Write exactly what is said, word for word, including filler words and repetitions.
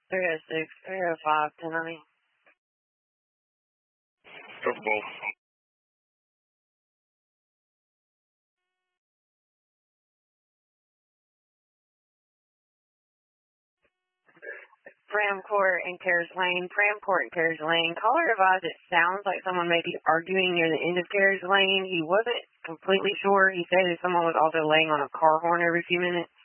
three oh six, three oh five, ten ninety. Go for both. Pram Court and Carriage Lane, Pram Court and Carriage Lane. Caller advised it sounds like someone may be arguing near the end of Carriage Lane. He wasn't completely sure. He said that someone was also laying on a car horn every few minutes.